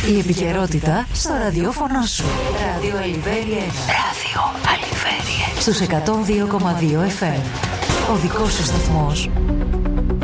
Η επικαιρότητα στο ραδιόφωνο σου. Ράδιο Αλιβέρι 1. Ράδιο Αλιβέρι 1. Στους 102,2 FM. Ο δικός σου σταθμός.